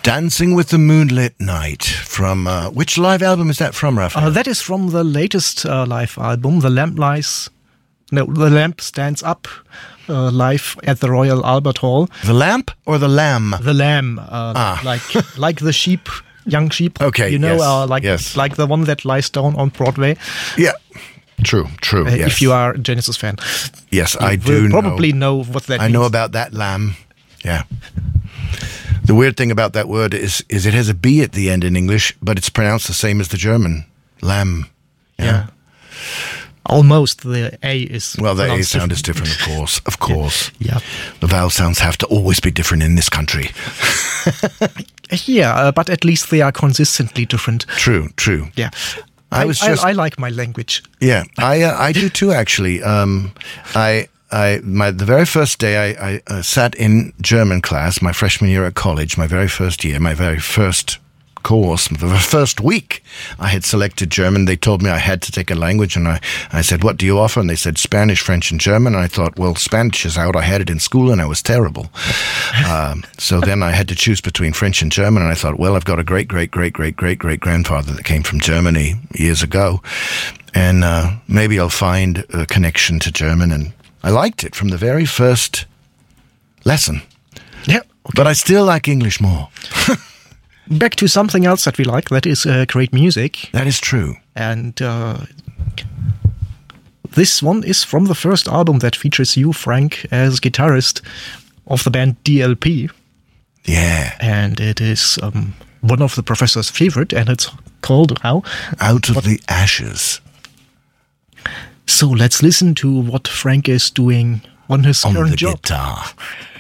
Dancing with the Moonlit Night from, which live album is that from, Raphael? That is from the latest live album, The Lamp Stands Up, live at the Royal Albert Hall. The Lamp or the Lamb? The Lamb, like the sheep, young sheep. Okay, you know, yes. like the one that lies down on Broadway. Yeah, true, yes. If you are a Genesis fan. Yes, I do probably know what that means. I know about that lamb, yeah. The weird thing about that word is it has a B at the end in English, but it's pronounced the same as the German. Lamb. Yeah. Almost. The A is... Well, the A sound is different, of course. Yeah. The vowel sounds have to always be different in this country. Yeah, but at least they are consistently different. True. Yeah. I like my language. Yeah, I do too, actually. The very first day I sat in German class, my freshman year at college, my very first year, my very first course, the first week I had selected German. They told me I had to take a language, and I said, what do you offer? And they said Spanish, French, and German. And I thought, well, Spanish is out. I had it in school, and I was terrible. So then I had to choose between French and German, and I thought, well, I've got a great-great-great-great-great-grandfather that came from Germany years ago, and maybe I'll find a connection to German. And I liked it from the very first lesson. Yeah. Okay. But I still like English more. Back to something else that we like, that is great music. That is true. And this one is from the first album that features you, Frank, as guitarist of the band DLP. Yeah. And it is one of the professor's favorite, and it's called how? Out of the Ashes. So let's listen to what Frank is doing on his current job. On the guitar.